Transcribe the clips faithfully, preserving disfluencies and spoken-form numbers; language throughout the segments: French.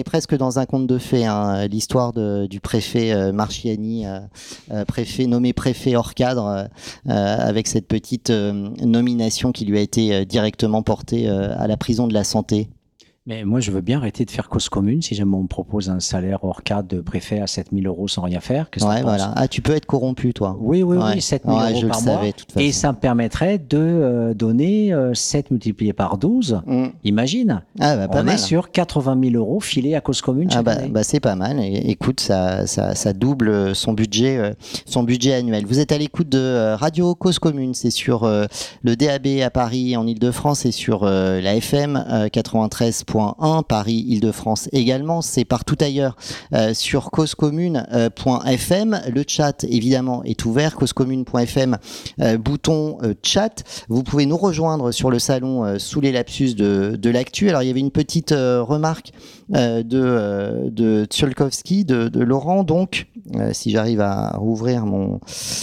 presque dans un conte de fées, hein, l'histoire de, du préfet euh, Marchiani, euh, euh, préfet nommé préfet hors cadre, euh, avec cette petite euh, nomination qui lui a été euh, directement portée euh, à la prison de la Santé. Mais moi, je veux bien arrêter de faire cause commune si jamais on me propose un salaire hors cadre de préfet à sept mille euros sans rien faire. Qu'est-ce que Ouais, tu penses ? voilà. Ah, tu peux être corrompu, toi. Oui, oui, Ouais. oui, sept mille Ouais, euros je par le mois. savais, de toute façon. Et ça me permettrait de euh, donner euh, sept multiplié par douze. Mm. Imagine. Ah, bah, pas on mal. est sur quatre-vingt mille euros filés à cause commune chaque Ah bah, année. bah c'est pas mal. Et, écoute, ça, ça, ça double son budget, euh, son budget annuel. Vous êtes à l'écoute de euh, Radio Cause Commune. C'est sur euh, le D A B à Paris, en Ile-de-France, et sur euh, la F M euh, quatre-vingt-treize point un, Paris, Ile-de-France également. C'est partout ailleurs euh, sur causecommune point f m. Le chat, évidemment, est ouvert. causecommune point f m, euh, bouton euh, chat. Vous pouvez nous rejoindre sur le salon euh, sous les lapsus de, de l'actu. Alors, il y avait une petite euh, remarque euh, de, euh, de Tsiolkovski, de, de Laurent, donc, euh, si j'arrive à rouvrir mon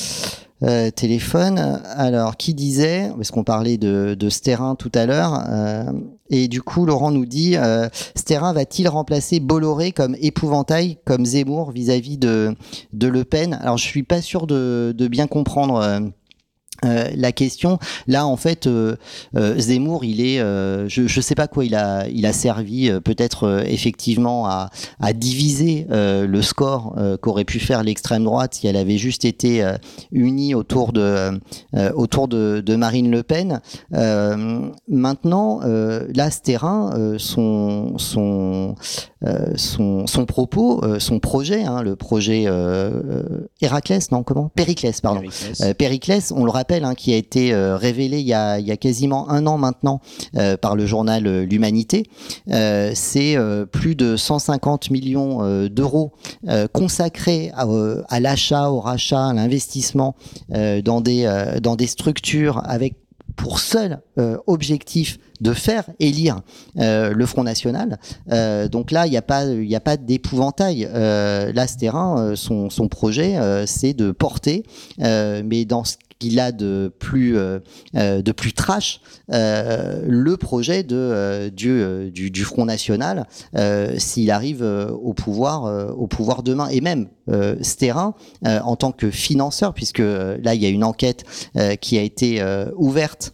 euh, téléphone. Alors, qui disait, parce qu'on parlait de, de Stérin tout à l'heure, euh, et du coup, Laurent nous dit, euh, Stérin va-t-il remplacer Bolloré comme épouvantail, comme Zemmour vis-à-vis de, de Le Pen? Alors, je suis pas sûr de, de bien comprendre euh, Euh, la question. Là, en fait, euh, euh, Zemmour, il est, euh, je je sais pas quoi il a, il a servi, euh, peut-être euh, effectivement à, à diviser euh, le score euh, qu'aurait pu faire l'extrême droite si elle avait juste été euh, unie autour de, euh, autour de, de Marine Le Pen. Euh, maintenant, euh, là, Stérin, euh, son, son, euh, son, son propos, euh, son projet, hein, le projet euh, Héraclès, non, comment Périclès, pardon. Périclès. Euh, Périclès, on le rappelle, hein, qui a été euh, révélé il y a, il y a quasiment un an maintenant euh, par le journal euh, L'Humanité. Euh, c'est euh, plus de cent cinquante millions euh, d'euros euh, consacrés à, euh, à l'achat, au rachat, à l'investissement euh, dans des euh, dans des structures avec pour seul euh, objectif de faire élire euh, le Front National. Euh, donc là, il n'y a pas, il n'y a pas d'épouvantail. Euh, là, Stérin, euh, son, son projet, euh, c'est de porter, euh, mais dans ce qu'il a de plus, euh, euh, de plus trash, euh, le projet de, euh, du, euh, du, du Front National, euh, s'il arrive euh, au pouvoir, euh, au pouvoir demain. Et même euh, Stérin, euh, en tant que financeur, puisque euh, là, il y a une enquête euh, qui a été euh, ouverte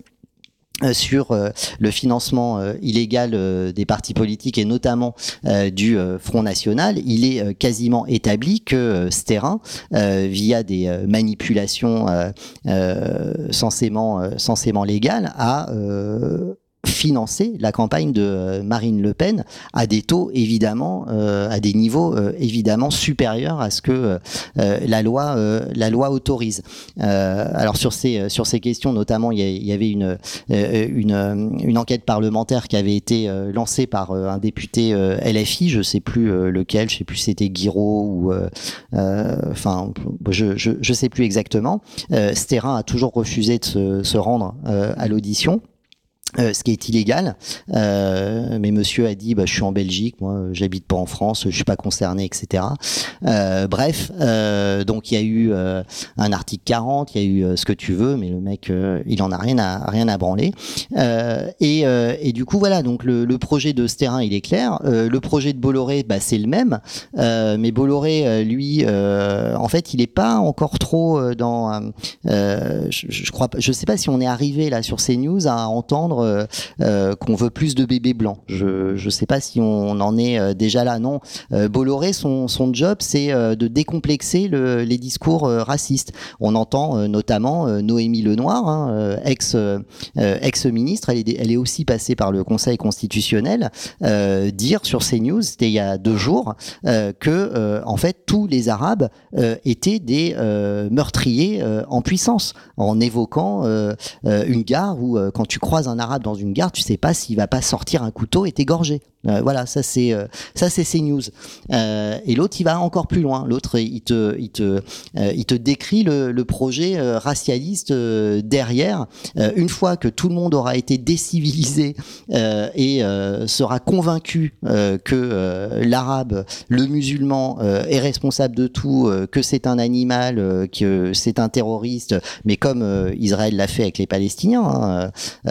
sur euh, le financement euh, illégal euh, des partis politiques et notamment euh, du euh, Front National, il est euh, quasiment établi que euh, Stérin, euh, via des euh, manipulations euh, euh, censément, euh, censément légales, a euh, financer la campagne de euh, Marine Le Pen à des taux évidemment, euh, à des niveaux euh, évidemment supérieurs à ce que euh, la loi, euh, la loi autorise. Euh, alors sur ces sur ces questions, notamment, il y, a, il y avait une euh, une une enquête parlementaire qui avait été euh, lancée par euh, un député euh, L F I, je sais plus euh, lequel, je sais plus si c'était Guiraud ou enfin euh, je, je je sais plus exactement. Euh, Stérin a toujours refusé de se, se rendre euh, à l'audition. Euh, ce qui est illégal, euh, mais monsieur a dit bah, je suis en Belgique, moi j'habite pas en France, je suis pas concerné, et cetera. Euh, bref, euh, donc il y a eu euh, un article quarante, il y a eu euh, ce que tu veux, mais le mec euh, il en a rien à rien à branler. Euh, et, euh, et du coup voilà, donc le, le projet de Stérin il est clair, euh, le projet de Bolloré bah, c'est le même, euh, mais Bolloré euh, lui euh, en fait il est pas encore trop euh, dans, euh, je, je crois, je sais pas si on est arrivé là sur CNews à entendre Euh, euh, qu'on veut plus de bébés blancs. Je je sais pas si on en est euh, déjà là. Non, euh, Bolloré, son son job, c'est euh, de décomplexer le, les discours euh, racistes. On entend euh, notamment euh, Noémie Lenoir, hein, euh, ex euh, ex-ministre, elle est elle est aussi passée par le Conseil constitutionnel, euh, dire sur CNews, c'était il y a deux jours, euh, que euh, en fait tous les Arabes euh, étaient des euh, meurtriers euh, en puissance, en évoquant euh, euh, une gare où euh, quand tu croises un Arabe dans une gare, tu sais pas s'il va pas sortir un couteau et t'égorger. Euh, voilà, ça c'est euh, ça c'est CNews. Euh, et l'autre il va encore plus loin. L'autre il te il te euh, il te décrit le, le projet euh, racialiste euh, derrière. Euh, une fois que tout le monde aura été décivilisé euh, et euh, sera convaincu euh, que euh, l'arabe, le musulman euh, est responsable de tout, euh, que c'est un animal, euh, que c'est un terroriste, mais comme euh, Israël l'a fait avec les Palestiniens, hein, euh, pour faire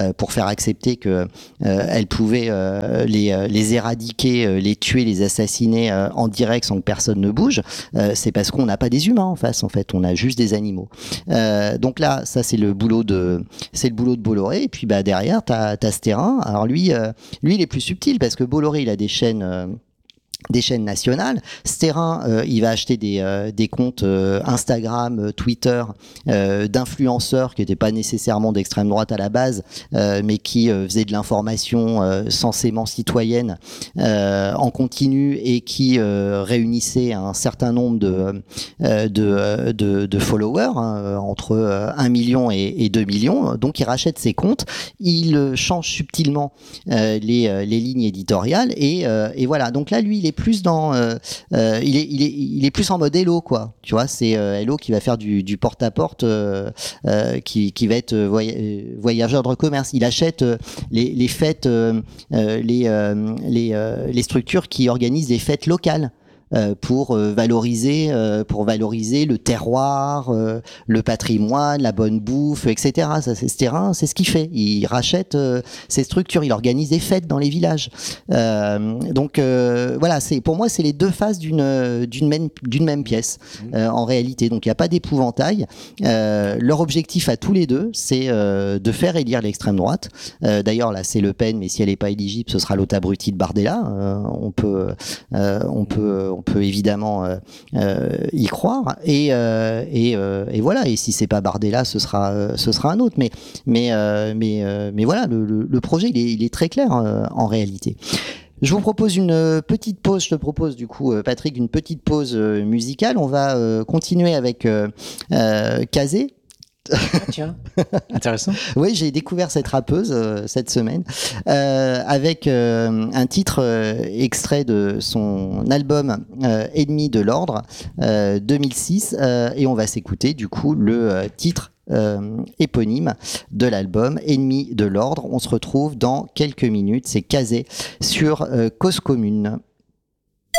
accepté que euh, elle pouvait euh, les, les éradiquer, euh, les tuer, les assassiner euh, en direct sans que personne ne bouge, euh, c'est parce qu'on n'a pas des humains en face, en fait, on a juste des animaux. Euh, donc là, ça c'est le boulot de, c'est le boulot de Bolloré. Et puis bah derrière, t'as, t'as ce terrain. Alors lui, euh, lui, il est plus subtil parce que Bolloré, il a des chaînes. Euh, des chaînes nationales. Ce terrain, euh, il va acheter des, euh, des comptes euh, Instagram, euh, Twitter, euh, d'influenceurs qui n'étaient pas nécessairement d'extrême droite à la base, euh, mais qui euh, faisaient de l'information euh, censément citoyenne euh, en continu et qui euh, réunissaient un certain nombre de, euh, de, de, de followers, hein, entre euh, un million et, et deux millions. Donc, il rachète ces comptes, il euh, change subtilement euh, les, les lignes éditoriales et, euh, et voilà. Donc là, lui, il est plus dans euh, euh, il est il est il est plus en mode Hello, quoi, tu vois, c'est euh, Hello qui va faire du du porte à porte, euh, euh, qui qui va être voy- voyageur de commerce. Il achète euh, les les fêtes, euh, euh, les euh, les euh, les structures qui organisent des fêtes locales. Euh, pour euh, valoriser euh, pour valoriser le terroir, euh, le patrimoine, la bonne bouffe, et cetera. Ça, c'est ce terrain, c'est ce qu'il fait. Il rachète euh, ces structures, il organise des fêtes dans les villages. Euh, donc euh, voilà, c'est pour moi c'est les deux faces d'une d'une même d'une même pièce euh, en réalité. Donc il n'y a pas d'épouvantail. Euh, leur objectif à tous les deux, c'est euh, de faire élire l'extrême droite. Euh, d'ailleurs là, c'est Le Pen, mais si elle n'est pas éligible, ce sera l'autre abruti de Bardella. Euh, on peut euh, on peut on peut évidemment euh, euh, y croire et euh, et, euh, et voilà, et si c'est pas Bardella, ce sera euh, ce sera un autre, mais mais euh, mais euh, mais voilà, le, le, le projet il est, il est très clair euh, en réalité. Je vous propose une petite pause, je te propose du coup Patrick une petite pause euh, musicale. On va euh, continuer avec euh, euh, Kazé. Ah, tiens, intéressant. Oui, j'ai découvert cette rappeuse euh, cette semaine euh, avec euh, un titre euh, extrait de son album euh, Ennemi de l'ordre euh, deux mille six euh, et on va s'écouter du coup le euh, titre euh, éponyme de l'album Ennemi de l'ordre. On se retrouve dans quelques minutes, c'est Kazé sur euh, Cause Commune.